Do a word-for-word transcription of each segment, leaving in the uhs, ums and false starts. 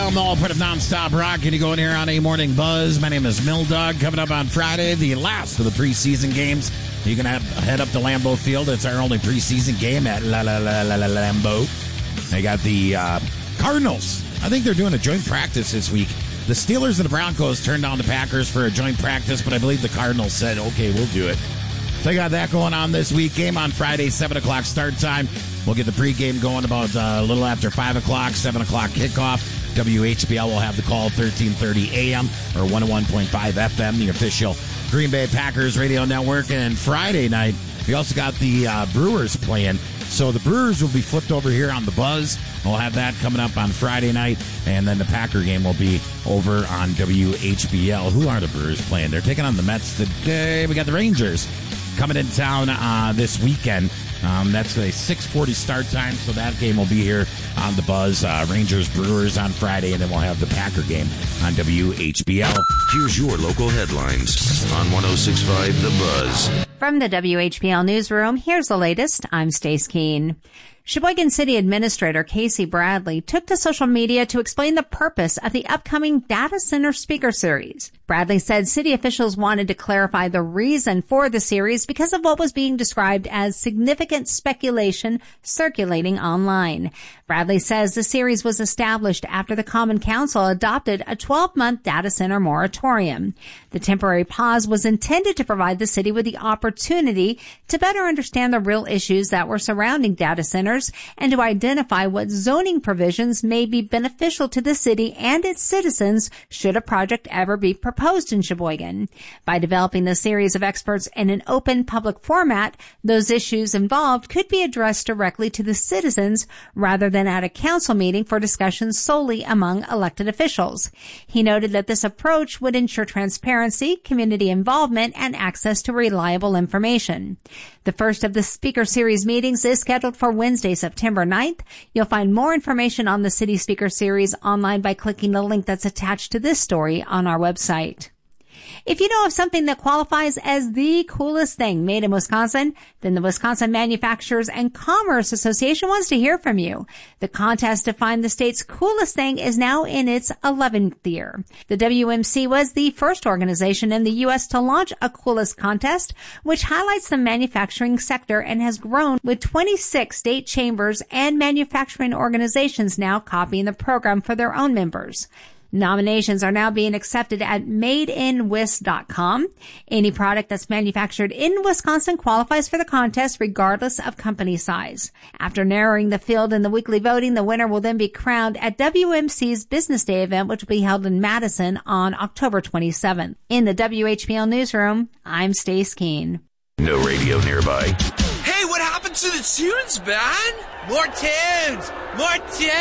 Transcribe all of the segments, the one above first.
Daryl Noel, part of Nonstop Rock. Can you go in here on a morning buzz? My name is Mildog. Coming up on Friday, the last of the preseason games. You can have, head up to Lambeau Field. It's our only preseason game at La La La La La Lambeau. They got the uh, Cardinals. I think they're doing a joint practice this week. The Steelers and the Broncos turned down the Packers for a joint practice, but I believe the Cardinals said, okay, we'll do it. So they got that going on this week. Game on Friday, seven o'clock start time. We'll get the pregame going about uh, a little after five o'clock, seven o'clock kickoff. W H B L will have the call thirteen thirty a.m. or one oh one point five F M, the official Green Bay Packers radio network. And Friday night, we also got the uh, Brewers playing. So the Brewers will be flipped over here on the Buzz. We'll have that coming up on Friday night. And then the Packer game will be over on W H B L. Who are the Brewers playing? They're taking on the Mets today. We got the Rangers coming into town uh, this weekend. Um, that's a six forty start time, so that game will be here on the Buzz. Uh, Rangers Brewers on Friday, and then we'll have the Packer game on W H B L. Here's your local headlines on one oh six point five The Buzz. From the W H B L newsroom, here's the latest. I'm Stace Keene. Sheboygan City Administrator Casey Bradley took to social media to explain the purpose of the upcoming Data Center Speaker Series. Bradley said city officials wanted to clarify the reason for the series because of what was being described as significant speculation circulating online. Bradley says the series was established after the Common Council adopted a twelve-month data center moratorium. The temporary pause was intended to provide the city with the opportunity to better understand the real issues that were surrounding data centers and to identify what zoning provisions may be beneficial to the city and its citizens should a project ever be proposed in Sheboygan. By developing the series of experts in an open public format, those issues involved could be addressed directly to the citizens rather than at a council meeting for discussion solely among elected officials. He noted that this approach would ensure transparency, community involvement, and access to reliable information. The first of the Speaker Series meetings is scheduled for Wednesday, September ninth. You'll find more information on the City Speaker Series online by clicking the link that's attached to this story on our website. If you know of something that qualifies as the coolest thing made in Wisconsin, then the Wisconsin Manufacturers and Commerce Association wants to hear from you. The contest to find the state's coolest thing is now in its eleventh year. The W M C was the first organization in the U S to launch a coolest contest, which highlights the manufacturing sector and has grown with twenty-six state chambers and manufacturing organizations now copying the program for their own members. Nominations are now being accepted at made in wis dot com. Any product that's manufactured in Wisconsin qualifies for the contest regardless of company size. After narrowing the field in the weekly voting, the winner will then be crowned at W M C's Business Day event, which will be held in Madison on October twenty-seventh. In the W H B L newsroom, I'm Stace Keene. No radio nearby. Hey, what happened to the tunes, man? More tunes! More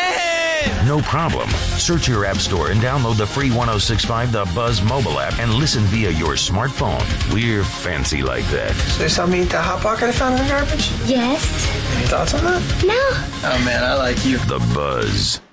tunes! No problem. Search your app store and download the free one oh six point five The Buzz mobile app and listen via your smartphone. We're fancy like that. So you saw me eat that Hot Pocket I found in the garbage? Yes. Any thoughts on that? No. Oh, man, I like you. The Buzz.